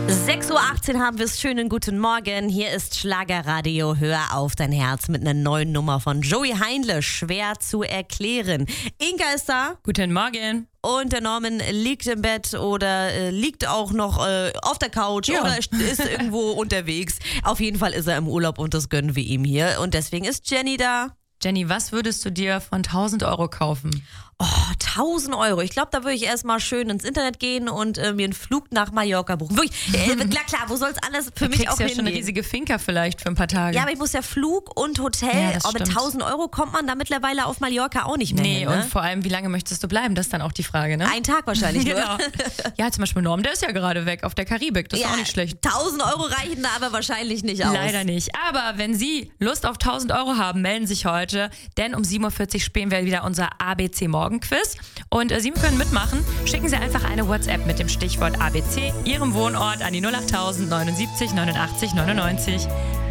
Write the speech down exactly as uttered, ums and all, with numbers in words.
sechs Uhr achtzehn haben wir es. Schönen guten Morgen. Hier ist Schlagerradio. Hör auf dein Herz mit einer neuen Nummer von Joey Heinle. Schwer zu erklären. Inka ist da. Guten Morgen. Und der Norman liegt im Bett oder äh, liegt auch noch äh, auf der Couch Ja. oder ist irgendwo unterwegs. Auf jeden Fall ist er im Urlaub und das gönnen wir ihm hier. Und deswegen ist Jenny da. Jenny, was würdest du dir von tausend Euro kaufen? Oh, tausend Euro. Ich glaube, da würde ich erstmal schön ins Internet gehen und äh, mir einen Flug nach Mallorca buchen. Wirklich, äh, klar, klar, wo soll es alles für Du mich kriegst auch ja hingehen? schon eine riesige Finca vielleicht für ein paar Tage. Ja, aber ich muss ja Flug und Hotel. Ja, das aber mit stimmt. tausend Euro kommt man da mittlerweile auf Mallorca auch nicht mehr Nee, hin, und ne? vor allem, wie lange möchtest du bleiben? Das ist dann auch die Frage, ne? Ein Tag wahrscheinlich nur. Genau. Ja, zum Beispiel Norm, der ist ja gerade weg auf der Karibik. Das ist Ja, auch nicht schlecht. tausend Euro reichen da aber wahrscheinlich nicht aus. Leider nicht. Aber wenn Sie Lust auf tausend Euro haben, melden Sie sich heute, denn um sieben Uhr vierzig spielen wir wieder unser A B C Morgenquiz. Und äh, Sie können mitmachen. Schicken Sie einfach eine WhatsApp mit dem Stichwort A B C, Ihrem Wohnort an die null acht null null neunundsiebzig neunundachtzig neunundneunzig.